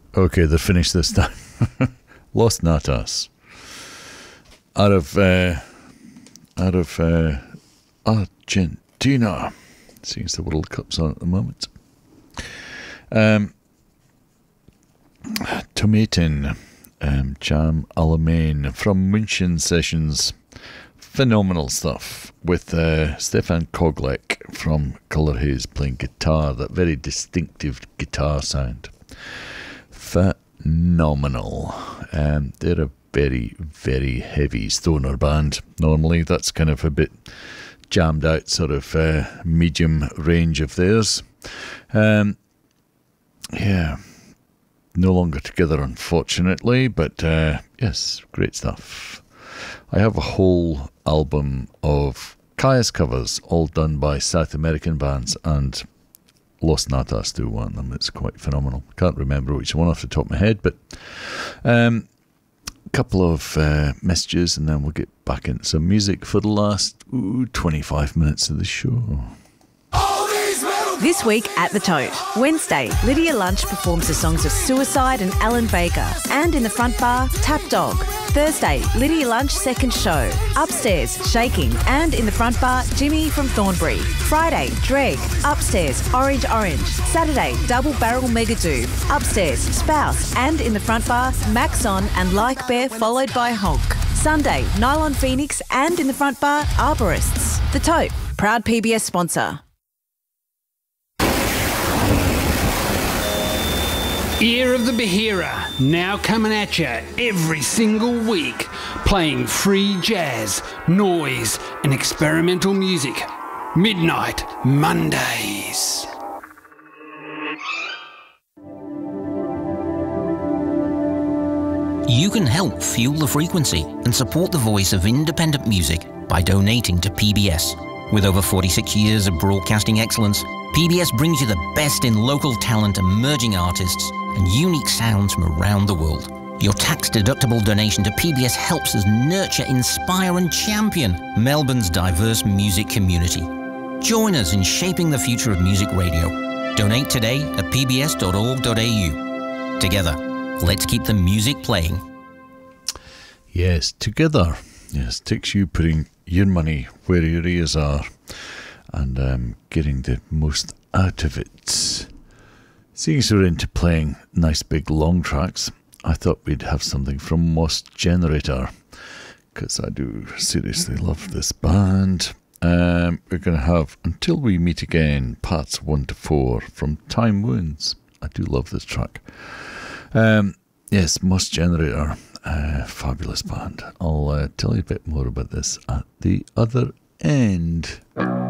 Okay, they're finished this time. Los Natas. Out of Argentina. Seems the World Cup's on at the moment. Tomatin, Jam Alamein from München Sessions. Phenomenal stuff with Stefan Koglek from Colour Haze playing guitar, that very distinctive guitar sound. Phenomenal. They're a very, very heavy stoner band. Normally that's kind of a bit jammed out sort of medium range of theirs. Yeah, no longer together unfortunately, but yes, great stuff. I have a whole album of Kaya's covers, all done by South American bands, and Los Natas do one of them. It's quite phenomenal. Can't remember which one off the top of my head, but a couple of messages and then we'll get back into some music for the last 25 minutes of the show. This week at The Tote. Wednesday, Lydia Lunch performs the songs of Suicide and Alan Baker. And in the front bar, Tap Dog. Thursday, Lydia Lunch second show. Upstairs, Shaking. And in the front bar, Jimmy from Thornbury. Friday, Dreg. Upstairs, Orange. Saturday, Double Barrel Megadoo. Upstairs, Spouse. And in the front bar, Maxon and Like Bear followed by Honk. Sunday, Nylon Phoenix. And in the front bar, Arborists. The Tote, proud PBS sponsor. Ear of the Bahira, now coming at you every single week, playing free jazz, noise and experimental music. Midnight Mondays. You can help fuel the frequency and support the voice of independent music by donating to PBS. With over 46 years of broadcasting excellence, PBS brings you the best in local talent, emerging artists, and unique sounds from around the world. Your tax-deductible donation to PBS helps us nurture, inspire, and champion Melbourne's diverse music community. Join us in shaping the future of music radio. Donate today at pbs.org.au. Together, let's keep the music playing. Yes, together. Yes, takes you putting your money where your ears are and getting the most out of it. Seeing as we're into playing nice big long tracks, I thought we'd have something from Moss Generator, because I do seriously love this band. We're going to have Until We Meet Again, parts 1 to 4 from Time Wounds. I do love this track. Yes, Moss Generator, fabulous band. I'll tell you a bit more about this at the other end.